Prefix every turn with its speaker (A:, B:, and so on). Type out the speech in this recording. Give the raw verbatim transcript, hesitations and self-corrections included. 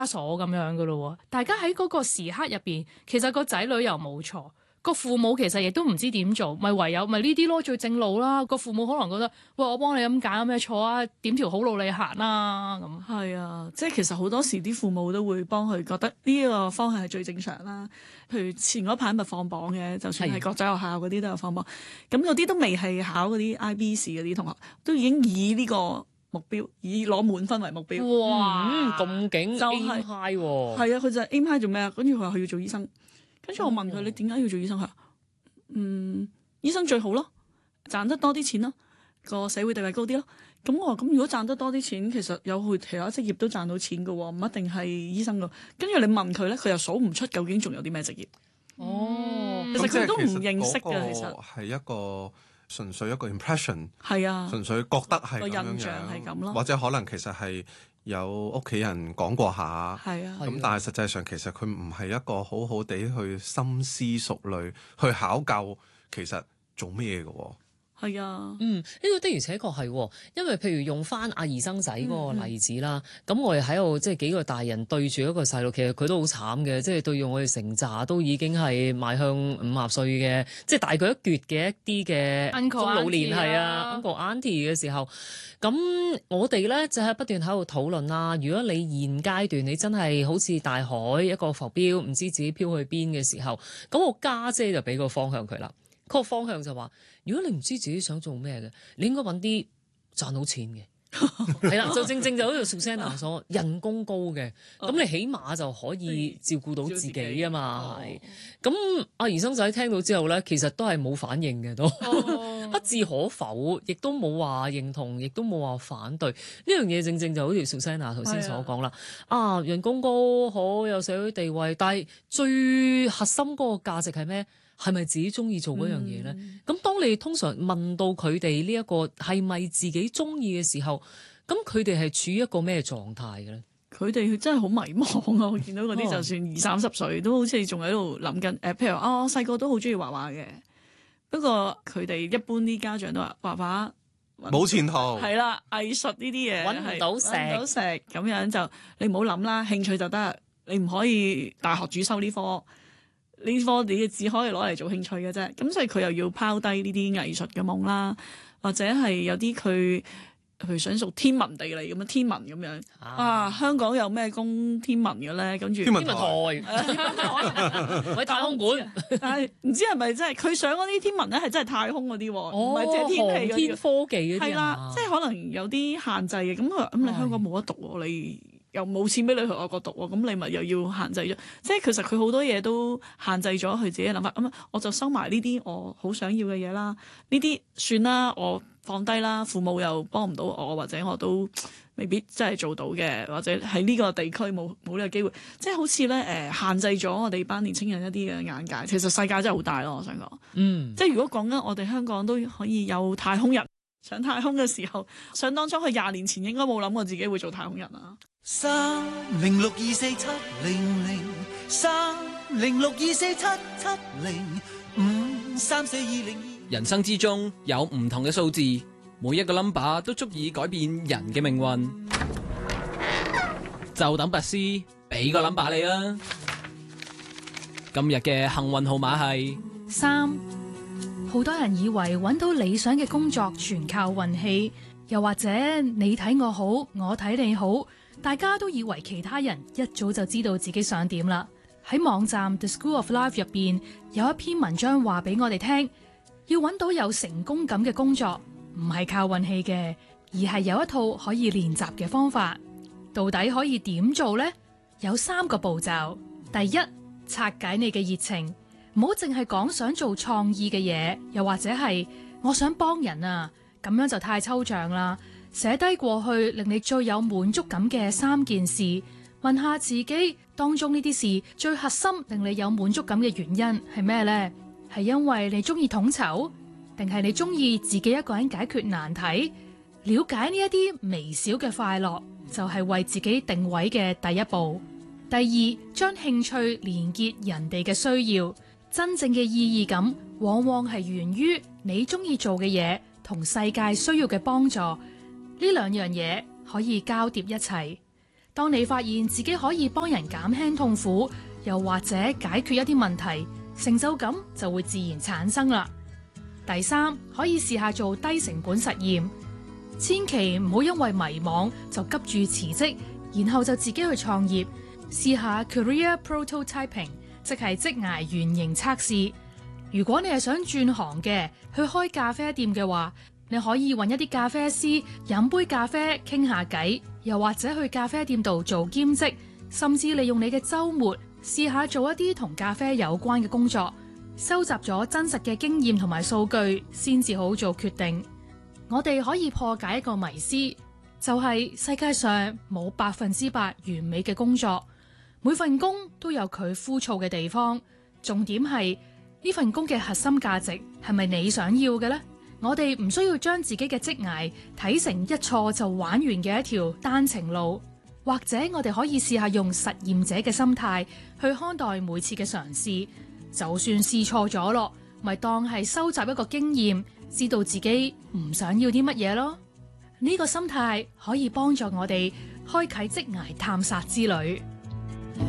A: 鎖咁樣噶咯。大家喺嗰個時刻入邊，其實個仔女又冇錯，個父母其實亦都唔知點做，咪唯有咪呢啲咯，最正路啦。個父母可能覺得，喂，我幫你咁揀有咩錯啊？點條好路你行啦咁。
B: 係啊，即係其實好多時啲父母都會幫佢覺得呢個方向係最正常啦。譬如前嗰排咪放榜嘅，就算係國際學校嗰啲都有放榜，咁有啲都未係考嗰啲 I B 試嗰啲同學，都已經以呢個目標，以攞滿分為目標。
C: 哇，咁勁
B: 就係
C: aim high 喎。
B: 係啊，佢就 aim high 做咩啊？跟住佢話佢要做醫生，跟住我問佢、哦、你點解要做醫生？佢話嗯，醫生最好咯，賺得多啲錢咯，個社會地位高啲咯。咁我話咁如果賺得多啲錢，其實有去其他職業都賺到錢噶，唔一定係醫生噶。跟住你問佢咧，佢又數唔出究竟仲有啲咩職業。
A: 哦，
B: 其實佢都唔認識嘅，其實
D: 係一個純粹一個 impression，
B: 係啊，
D: 純粹覺得係
B: 個印
D: 咁
B: 象係咁咯，
D: 或者可能其實係有屋企人講過下，
B: 係啊，
D: 咁但係實際上其實佢唔係一個好好地去深思熟慮去考究其實做咩嘅喎。
B: 係啊，
C: 嗯，呢、這個的而且確係，因為譬如用翻阿兒生仔嗰個例子啦，咁、嗯嗯、我哋喺度即係幾個大人對住一個細路，其實佢都好慘嘅，即係對住我哋成紮都已經係邁向五十歲嘅，即係大佢一橛嘅一啲嘅中老年係啊 uncle auntie 嘅時候，咁我哋咧就係、是、不斷喺度討論啦。如果你現階段你真係好似大海一個浮標，唔知自己飄去邊嘅時候，咁我家姐就俾個方向佢啦。嗰個方向就話：如果你唔知自己想做咩嘅，你應該揾啲賺到錢嘅，係啦，就正正就好似 Susanna 所人工高嘅，咁你起碼就可以照顧到自己啊嘛。係咁，阿兒生仔聽到之後咧，其實都係冇反應嘅，都、哦、不置可否，亦都冇話認同，亦都冇話反對。呢樣嘢正正就好似 Susanna 頭先所講啦。啊，人工高好有社會地位，但係最核心嗰個價值係咩？係咪自己中意做嗰樣嘢咧？咁、嗯、當你通常問到佢哋呢一個係咪自己中意嘅時候，咁佢哋係處於一個咩狀態嘅咧？
B: 佢哋真係好迷茫啊！我見到嗰啲就算二三十歲都好似仲喺度諗緊誒，譬如啊，我細個都好中意畫畫嘅，不過佢哋一般啲家長都話畫畫
D: 冇前途，係
B: 啦，藝術呢啲嘢
C: 揾唔到食，
B: 揾唔到食咁樣就你唔好諗啦，興趣就得，你唔可以大學主修呢科。呢科你只可以攞嚟做興趣嘅啫，咁所以佢又要拋低呢啲藝術嘅夢啦，或者係有啲佢佢想做天文地理咁樣天文咁樣啊，啊，香港有咩供天文嘅咧？跟住
D: 天文台，
C: 喺太空館，
B: 但係唔知係咪真係佢上嗰啲天文咧係真係太空嗰啲，唔係即係天氣嗰啲
C: 天科技嗰啲，
B: 係啦，即係可能有啲限制嘅。咁佢話咁你香港冇得讀喎，你。又冇錢俾你去外國讀喎，咁你咪又要限制咗，即係其實佢好多嘢都限制咗佢自己嘅諗法。咁我就收埋呢啲我好想要嘅嘢啦，呢啲算啦，我放低啦。父母又幫唔到我，或者我都未必真係做到嘅，或者喺呢個地區冇冇呢個機會，即係好似咧誒限制咗我哋班年青人一啲嘅眼界。其實世界真係好大咯，我想講，嗯，即係如果講緊我哋香港都可以有太空人上太空嘅時候，想當初佢廿年前應該冇諗過自己會做太空人啊。
E: 三零六二四七零零三零六二四七七零五三四二零二。
F: 人生之中有唔同嘅數字，每一個 number 都足以改變人嘅命運。就等拔斯俾個 number 你啦。今日嘅幸運號碼係
A: 三。好多人以為揾到理想嘅工作全靠運氣，又或者你睇我好，我睇你好。大家都以為其他人一早就知道自己想點啦。喺網站 The School of Life 入邊有一篇文章話俾我哋聽，要揾到有成功感嘅工作，唔係靠運氣嘅，而係有一套可以練習嘅方法。到底可以點做呢？有三個步驟。第一，拆解你嘅熱情，唔好淨係講想做創意嘅嘢，又或者係我想幫人啊，咁樣就太抽象啦。寫低過去令你最有滿足感嘅三件事，問下自己當中呢啲事最核心令你有滿足感嘅原因係咩呢？係因為你中意統籌，定係你中意自己一個人解決難題？了解呢一啲微小嘅快樂，就係為自己定位嘅第一步。第二，將興趣連結人哋嘅需要，真正嘅意義感往往係源於你中意做嘅嘢同世界需要嘅幫助。呢兩樣嘢可以交疊一齊。 當你發現自己可以幫人減輕痛苦，又或者解決一啲問題，成就感就會自然產生啦。第三，可以試下做低成本實驗，千祈唔好因為迷惘就急住辭職，然後就自己去創業。試下 career prototyping， 即係職涯原型測試。如果你係想轉行嘅，去開咖啡店嘅話，你可以揾一啲咖啡師飲杯咖啡傾下偈，又或者去咖啡店度做兼職，甚至利用你嘅週末試下做一啲同咖啡有關嘅工作，收集咗真實嘅經驗同埋數據先至好做決定。我哋可以破解一個迷思，就係世界上冇百分之百完美嘅工作，每份工都有佢枯燥嘅地方。重點係呢份工嘅核心價值係咪你想要嘅呢？我哋唔需要將自己嘅職涯睇成一錯就玩完嘅一條單程路，或者我哋可以試下用實驗者嘅心態去看待每次嘅嘗試，就算試錯咗咯，咪當係收集一個經驗，知道自己唔想要啲乜嘢咯。呢個心態可以幫助我哋開啟職涯探索之旅。